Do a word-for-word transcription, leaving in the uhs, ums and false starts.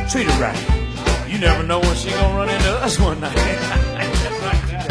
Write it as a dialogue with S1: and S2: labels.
S1: treat her right. You never know when she gonna run into us one night.